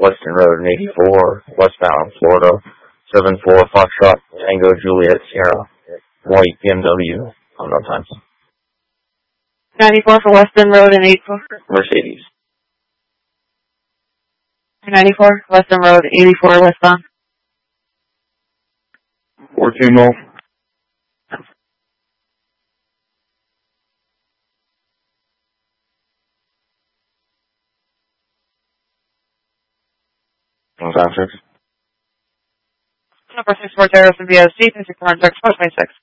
Western Road and 84, westbound, Florida, 74 Foxtrot, Tango Juliet Sierra, white BMW, unknown time. 94 for Western Road and 84. Mercedes. 94, Western Road, 84 westbound. 420. Time 6. Number 64 Terrace and VSC, 26 426.